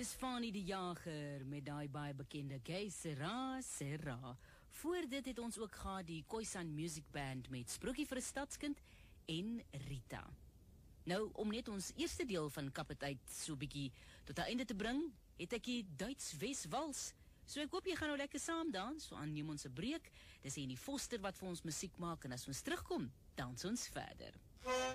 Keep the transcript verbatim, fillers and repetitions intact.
Dis Fanny die Jager met daai baie bekende Gay Sera Sera. Voor dit het ons ook gehad die Khoisan Music Band met Sprokie vir 'n Stadskind en Rita. Nou, om net ons eerste deel van Kapiteit so bietjie tot 'n einde te bring, het ek die Duits Weswals. So ek hoop jy gaan nou lekker saam dans, so aan neem ons 'n breek. Dis hier die Foster wat vir ons musiek maak en as ons terugkom, dans ons verder.